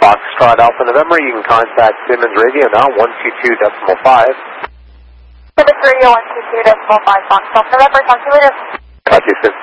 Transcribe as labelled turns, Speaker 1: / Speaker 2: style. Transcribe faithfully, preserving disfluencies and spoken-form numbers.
Speaker 1: Foxtrot Alpha November, you can contact Simmons Radio now, one two two decimal five.
Speaker 2: Simmons Radio, one two two decimal five, Foxtrot November, talk to you later.
Speaker 1: Talk to you soon.